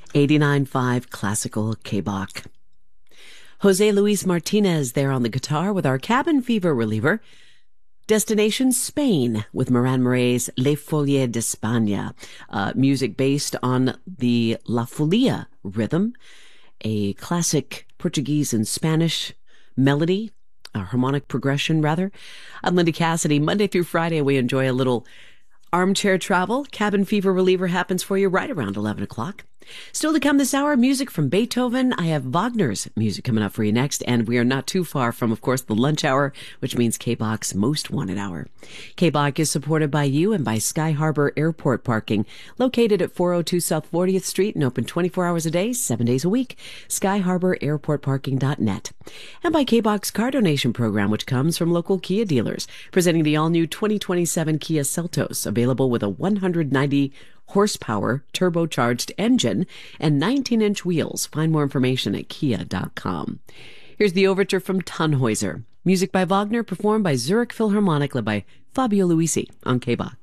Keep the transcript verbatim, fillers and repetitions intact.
eighty-nine point five Classical K-Bach. Jose Luis Martinez there on the guitar with our cabin fever reliever. Destination Spain with Moran Moret's Le Folie d'España, uh, music based on the La Folia rhythm, a classic Portuguese and Spanish melody, a harmonic progression rather. I'm Linda Cassidy. Monday through Friday we enjoy a little armchair travel. Cabin fever reliever happens for you right around eleven o'clock. Still to come this hour, music from Beethoven. I have Wagner's music coming up for you next, and we are not too far from, of course, the lunch hour, which means K-Bach's Most Wanted Hour. K-Bach is supported by you and by Sky Harbor Airport Parking, located at four oh two South fortieth Street and open twenty-four hours a day, seven days a week. sky harbor airport parking dot net. And by K-Bach's car donation program, which comes from local Kia dealers, presenting the all-new twenty twenty-seven Kia Seltos, available with a one hundred ninety horsepower turbocharged engine and nineteen inch wheels. Find more information at kia dot com. Here's the overture from Tannhäuser. Music by Wagner, performed by Zurich Philharmonic, led by Fabio Luisi on K-Bach.